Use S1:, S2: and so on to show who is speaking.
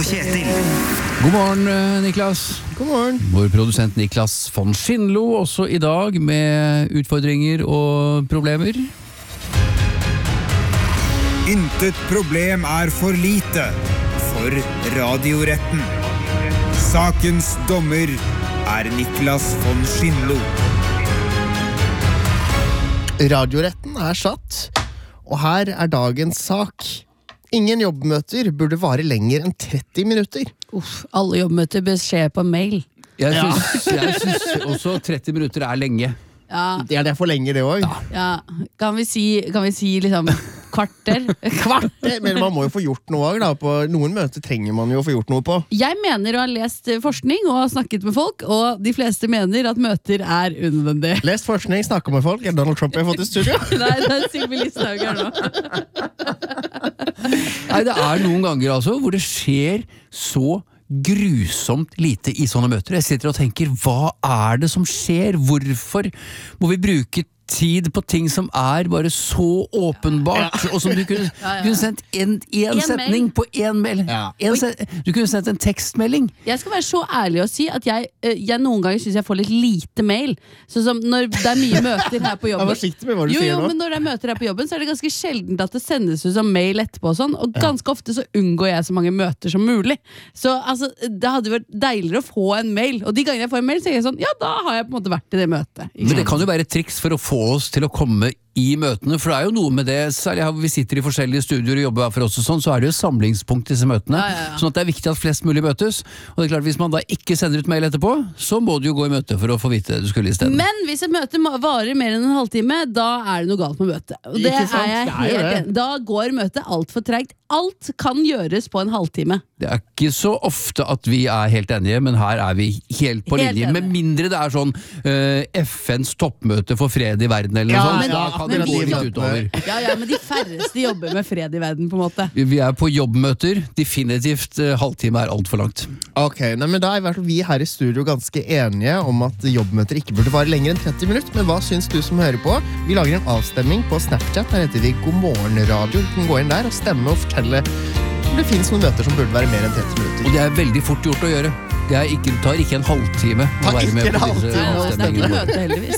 S1: Kjetil.
S2: God morgen, Niklas.
S3: God morgen.
S2: Vår produsent Niklas von Schindlo, også i dag med utfordringer og problemer.
S1: Intet problem er for lite for radioretten. Sakens dommer er Niklas von Schindlo.
S3: Radioretten er satt, og her er dagens sak. Ingen jobbmøter burde vare lenger enn 30 minutter.
S4: Alle jobbmøter bør skje på mail.
S2: Jeg synes også 30 minutter er lenge.
S4: Ja,
S3: Det er for lenge det også.
S4: ja. Kan vi si liksom kvarter?
S3: Kvarter, men man må jo få gjort noe også, da. På noen møter trenger man jo å få gjort noe på.
S4: Jeg mener å ha lest forskning og har snakket med folk, og de fleste mener at møter er unødvendig.
S3: Lest forskning, snakket med folk. Donald Trump har fått i studio.
S4: Nei, det er Sylvi Listhaug her nå.
S2: Nei, det er noen ganger altså hvor det skjer så grusomt lite i sånne møter. Jeg sitter og tenker, hva er det som skjer? Hvorfor må vi bruke tid på ting som er bare så åpenbart, og som du kunne sendt en setning
S4: mail.
S2: på en mail. Du kunne sendt en tekstmelding.
S4: Jeg skal være så ærlig å si at jeg noen ganger synes jeg får litt lite mail. Sånn som når det er mye møter her på jobben.
S3: Vær forsiktig med hva du sier nå.
S4: Men når det er møter her på jobben, så er det ganske sjeldent at det sendes ut som mail etterpå og sånn, og ganske ofte så unngår jeg så mange møter som mulig. Så altså, det hadde vært deiligere å få en mail, og de gangene jeg får en mail, så er jeg sånn, ja, da har jeg på en måte vært i det møtet.
S2: Men det kan jo være et triks for å få oss til å komme i møtene, for det er jo noe med det, særlig her vi sitter i forskjellige studier og jobber hver for oss og sånn, så er det jo samlingspunkt i disse møtene, sånn at det er viktig at flest mulig møtes, og det er klart hvis man da ikke sender ut mail etterpå, så må du jo gå i møte for å få vite det du skulle i stedet.
S4: Men hvis et møte varer mer enn en halvtime, da er det noe galt med møtet. Og det
S3: Ikke sant?
S4: er jeg
S3: Det er jo
S4: helt
S3: det.
S4: enig. Da går møtet alt for tregt. Alt kan gjøres på en halvtime.
S2: Det er ikke så ofte at vi er helt enige, men her er vi helt på
S4: Helt
S2: linje,
S4: enig.
S2: med mindre det er sånn FNs toppmøte for fred i verden eller noe sånt,
S4: men-
S2: da kan
S4: men
S2: det gå
S4: vi
S2: litt
S4: jobber-
S2: utover.
S4: Ja, men de færreste jobber med fred i verden, på en måte.
S2: Vi er på jobbmøter, definitivt halvtime er alt for langt.
S3: Ok, nei, men da er i hvert fall vi her i studio ganske enige om at jobbmøter ikke burde vare lenger enn 30 minutter. Men hva syns du som hører på? Vi lager en avstemning på Snapchat. Der heter vi God morgen radio. Du kan gå inn der og stemme og fortelle om det finnes noen møter som burde være mer enn 30 minutter.
S2: Og det er veldig fort gjort å gjøre. Det tar ikke en halvtime å
S3: Tar
S2: være med
S3: ikke en
S2: på disse
S3: halvtime.
S4: Nei, det er ikke
S2: avstemningene.
S4: møte, heldigvis.